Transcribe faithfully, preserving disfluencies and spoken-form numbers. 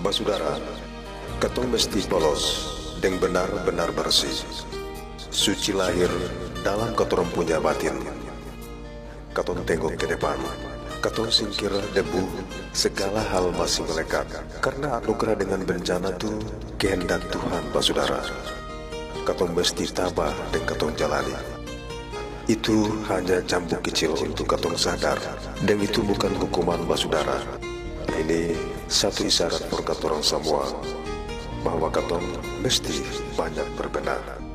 Basudara, katong mesti polos deng benar-benar bersih, suci lahir dalam katong punya batin. Katong tengok ke depan, katong singkir debu, segala hal masih melekat. Karena anugerah dengan bencana tuh kehendak Tuhan, basudara. Katong mesti tabah dan katong jalani. Itu hanya cambuk kecil untuk katong sadar, dan itu bukan hukuman, basudara. Ini satu isyarat for katong semua bahwa katong mesti banyak berbenah.